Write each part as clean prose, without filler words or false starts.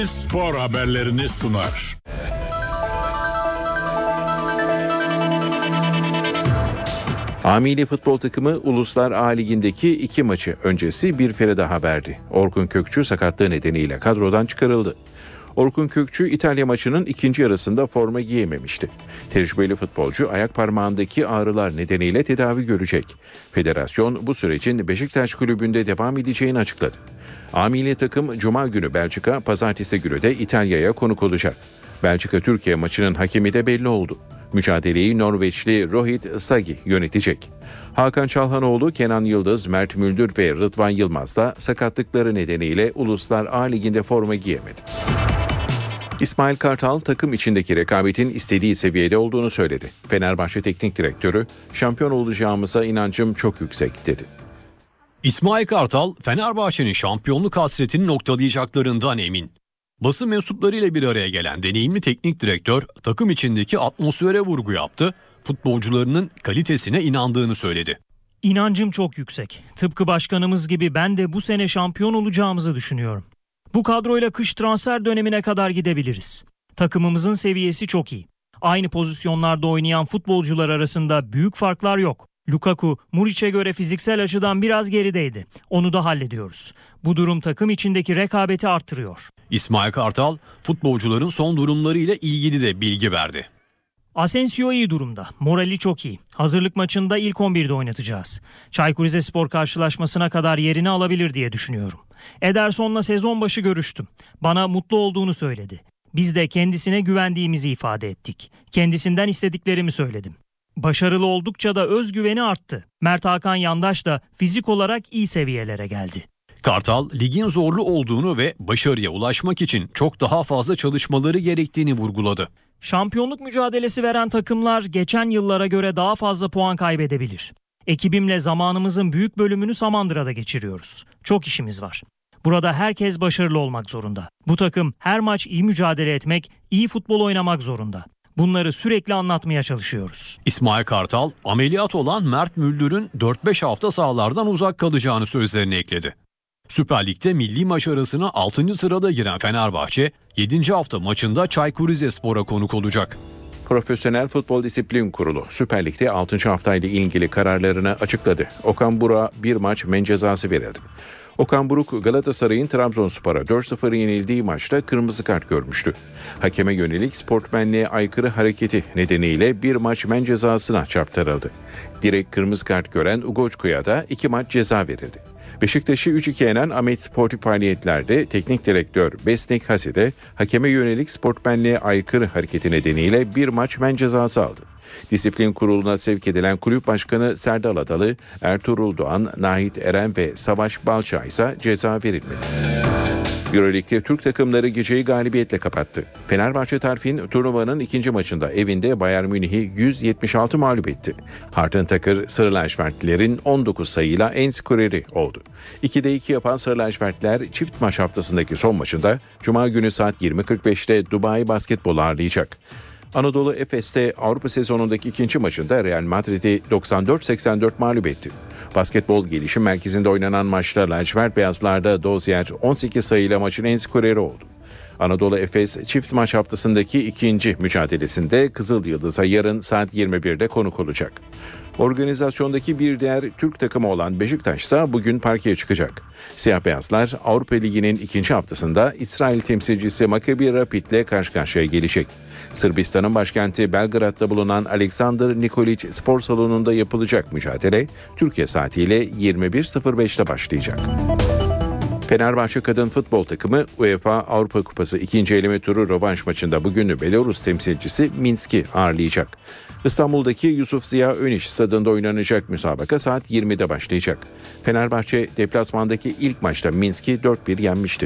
Spor haberlerini sunar. Milli futbol takımı Uluslar A Ligi'ndeki 2 maçı öncesi bir fere daha verdi. Orkun Kökçü sakatlığı nedeniyle kadrodan çıkarıldı. Orkun Kökçü İtalya maçının ikinci yarısında forma giyememişti. Tecrübeli futbolcu ayak parmağındaki ağrılar nedeniyle tedavi görecek. Federasyon bu sürecin Beşiktaş kulübünde devam edeceğini açıkladı. Milli takım Cuma günü Belçika, Pazartesi günü de İtalya'ya konuk olacak. Belçika-Türkiye maçının hakemi de belli oldu. Mücadeleyi Norveçli Rohit Sagi yönetecek. Hakan Çalhanoğlu, Kenan Yıldız, Mert Müldür ve Rıdvan Yılmaz da sakatlıkları nedeniyle Uluslar A Ligi'nde forma giyemedi. İsmail Kartal takım içindeki rekabetin istediği seviyede olduğunu söyledi. Fenerbahçe Teknik Direktörü, "Şampiyon olacağımıza inancım çok yüksek" dedi. İsmail Kartal, Fenerbahçe'nin şampiyonluk hasretini noktalayacaklarından emin. Basın mensuplarıyla bir araya gelen deneyimli teknik direktör takım içindeki atmosfere vurgu yaptı, futbolcularının kalitesine inandığını söyledi. İnancım çok yüksek. Tıpkı başkanımız gibi ben de bu sene şampiyon olacağımızı düşünüyorum. Bu kadroyla kış transfer dönemine kadar gidebiliriz. Takımımızın seviyesi çok iyi. Aynı pozisyonlarda oynayan futbolcular arasında büyük farklar yok. Lukaku, Muriç'e göre fiziksel açıdan biraz gerideydi. Onu da hallediyoruz. Bu durum takım içindeki rekabeti arttırıyor. İsmail Kartal, futbolcuların son durumlarıyla ilgili de bilgi verdi. Asensio iyi durumda. Morali çok iyi. Hazırlık maçında ilk 11'de oynatacağız. Çaykur Rizespor karşılaşmasına kadar yerini alabilir diye düşünüyorum. Ederson'la sezon başı görüştüm. Bana mutlu olduğunu söyledi. Biz de kendisine güvendiğimizi ifade ettik. Kendisinden istediklerimi söyledim. Başarılı oldukça da özgüveni arttı. Mert Hakan Yandaş da fizik olarak iyi seviyelere geldi. Kartal, ligin zorlu olduğunu ve başarıya ulaşmak için çok daha fazla çalışmaları gerektiğini vurguladı. Şampiyonluk mücadelesi veren takımlar geçen yıllara göre daha fazla puan kaybedebilir. Ekibimle zamanımızın büyük bölümünü Samandıra'da geçiriyoruz. Çok işimiz var. Burada herkes başarılı olmak zorunda. Bu takım her maç iyi mücadele etmek, iyi futbol oynamak zorunda. Bunları sürekli anlatmaya çalışıyoruz. İsmail Kartal, ameliyat olan Mert Müldür'ün 4-5 hafta sahalardan uzak kalacağını sözlerine ekledi. Süper Lig'de milli maç arasına 6. sırada giren Fenerbahçe, 7. hafta maçında Çaykur Rizespor'a konuk olacak. Profesyonel Futbol Disiplin Kurulu Süper Lig'de 6. haftayla ilgili kararlarını açıkladı. Okan Buruk'a bir maç men cezası verildi. Okan Buruk, Galatasaray'ın Trabzonspor'a 4-0 yenildiği maçta kırmızı kart görmüştü. Hakeme yönelik sportmenliğe aykırı hareketi nedeniyle bir maç men cezasına çarptırıldı. Direkt kırmızı kart gören Ugoçku'ya da 2 maç ceza verildi. Beşiktaş'ı 3-2 yenen Ahmet sportif faaliyetlerde teknik direktör Besnik Hasi de hakeme yönelik sportmenliğe aykırı hareketi nedeniyle bir maç men cezası aldı. Disiplin kuruluna sevk edilen kulüp başkanı Serdal Adalı, Ertuğrul Doğan, Nahit Eren ve Savaş Balça ise ceza verilmedi. Euroleague'de Türk takımları geceyi galibiyetle kapattı. Fenerbahçe Tarfin turnuvanın ikinci maçında evinde Bayern Münih'i 176 mağlup etti. Harten Takır, Sarı lacivertlilerin 19 sayıyla en skoreri oldu. 2'de 2 yapan Sarı lacivertliler çift maç haftasındaki son maçında Cuma günü saat 20.45'te Dubai Basketbol'u ağırlayacak. Anadolu Efes'te Avrupa sezonundaki ikinci maçında Real Madrid'i 94-84 mağlup etti. Basketbol Gelişim Merkezi'nde oynanan maçta lacivert beyazlarda Dozier 18 sayıyla maçın en skoreri oldu. Anadolu Efes çift maç haftasındaki ikinci mücadelesinde Kızıl Yıldız'a yarın saat 21'de konuk olacak. Organizasyondaki bir diğer Türk takımı olan Beşiktaş ise bugün parkeye çıkacak. Siyah beyazlar Avrupa Ligi'nin ikinci haftasında İsrail temsilcisi Maccabi Rapid'le karşı karşıya gelecek. Sırbistan'ın başkenti Belgrad'da bulunan Aleksandar Nikoliç Spor Salonu'nda yapılacak mücadele Türkiye saatiyle 21.05'te başlayacak. Fenerbahçe kadın futbol takımı UEFA Avrupa Kupası 2. eleme turu rövanş maçında bugün Belarus temsilcisi Minsk'i ağırlayacak. İstanbul'daki Yusuf Ziya Öniş stadında oynanacak müsabaka saat 20'de başlayacak. Fenerbahçe deplasmandaki ilk maçta Minsk'i 4-1 yenmişti.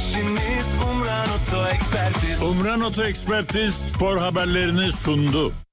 Umran Oto Ekspertiz spor haberlerini sundu.